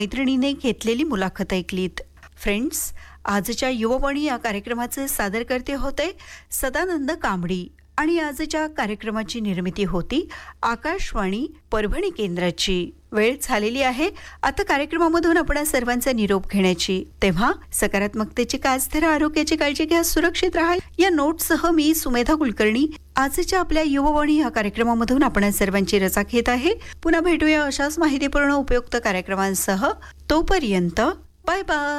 मैत्रिणीने घेतलेली मुलाखत ऐकलीत. फ्रेंड्स, आजच्या युववाणी या कार्यक्रमाचे सादरकर्ते होते सदानंद कांबडी आणि आजच्या कार्यक्रमाची निर्मिती होती आकाशवाणी परभणी केंद्राची. वेळ झालेली आहे आता कार्यक्रमामधून आपण सर्वांचा निरोप घेण्याची. तेव्हा सकारात्मकतेची कास धरा, आरोग्याची काळजी घ्या, सुरक्षित राहा या नोटसह मी सुमेधा कुलकर्णी आजच्या आपल्या युववाणी या कार्यक्रमामधून आपण सर्वांची रजा घेत आहे. पुन्हा भेटूया अशाच माहितीपूर्ण उपयुक्त कार्यक्रमांसह. तोपर्यंत बाय बाय.